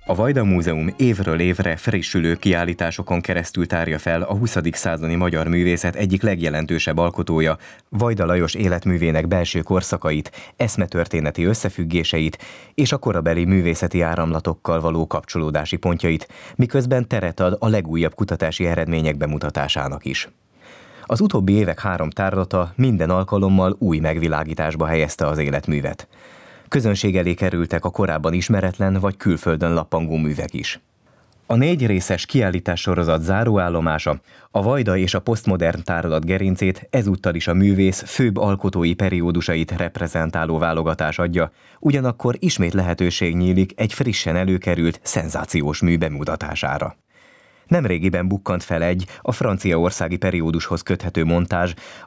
A Vajda Múzeum évről évre frissülő kiállításokon keresztül tárja fel a 20. századi magyar művészet egyik legjelentősebb alkotója, Vajda Lajos életművének belső korszakait, eszmetörténeti összefüggéseit és a korabeli művészeti áramlatokkal való kapcsolódási pontjait, miközben teret ad a legújabb kutatási eredmények bemutatásának is. Az utóbbi évek 3 tárlata minden alkalommal új megvilágításba helyezte az életművet. Közönség elé kerültek a korábban ismeretlen vagy külföldön lappangó művek is. A 4 részes kiállítássorozat záróállomása, a Vajda és a posztmodern tárlat gerincét ezúttal is a művész főbb alkotói periódusait reprezentáló válogatás adja, ugyanakkor ismét lehetőség nyílik egy frissen előkerült, szenzációs mű bemutatására. Nemrégiben bukkant fel egy a franciaországi periódushoz köthető montázs,